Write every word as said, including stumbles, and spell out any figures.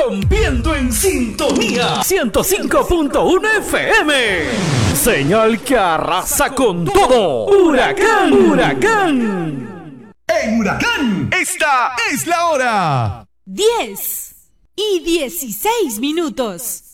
rompiendo en sintonía. ciento cinco punto uno F M. Señal que arrasa con todo. Huracán, huracán. En Huracán, esta es la hora. diez y dieciséis minutos.